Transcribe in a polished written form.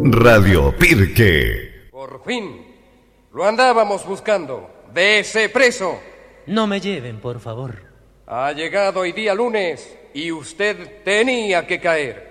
Radio Pirque. Por fin, lo andábamos buscando. ¡Dese preso! No me lleven, por favor. Ha llegado hoy día lunes y usted tenía que caer.